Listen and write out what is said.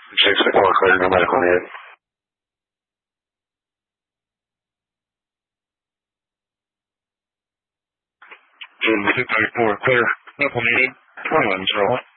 6 clear to medical unit. June 234, clear. Medical meeting, 2101.